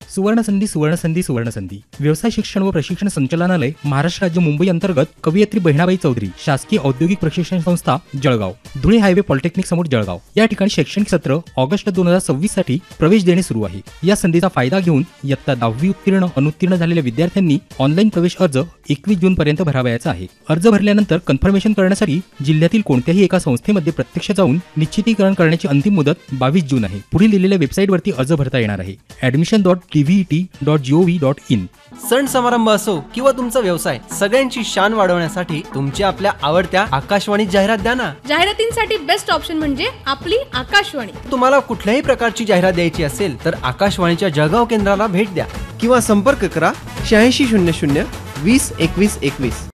सुवर्णसंधी सुवर्णसंधी सुवर्णसंधी. व्यवसाय शिक्षण व प्रशिक्षण संचालनालय, महाराष्ट्र राज्य, मुंबई अंतर्गत कवयित्री बहिणाबाई चौधरी शासकीय औद्योगिक प्रशिक्षण संस्था जळगाव, धुळे हायवे पॉलिटेक्निक समोर जळगाव या ठिकाणी शैक्षणिक सत्र ऑगस्ट 2026 साठी प्रवेश देणे सुरू आहे. या संधीचा फायदा घेऊन इयत्ता 10वी उत्तीर्ण अनुत्तीर्ण झालेल्या विद्यार्थ्यांनी ऑनलाईन प्रवेश अर्ज 21 जून पर्यंत भरावयाचा आहे. अर्ज भरल्यानंतर कन्फर्मेशन करण्यासाठी जिल्ह्यातील कोणत्याही एका संस्थेमध्ये प्रत्यक्ष जाऊन निश्चितीकरण करण्याची अंतिम मुदत 22 जून आहे. पुढील दिलेल्या वेबसाईटवरती अर्ज भरता येणार आहे. admission.tvet.gov.in. सण समारंभ असो किंवा तुमचा व्यवसाय, सगळ्यांची शान वाढवण्यासाठी तुमची आपल्या आवडत्या आकाशवाणी जाहिरात द्या ना. जाहिरातींसाठी बेस्ट ऑप्शन म्हणजे आपली आकाशवाणी. तुम्हाला कुठल्याही प्रकारची जाहिरात द्यायची असेल तर आकाशवाणीच्या जळगाव केंद्राला भेट द्या किंवा संपर्क करा 8600 20 21 21.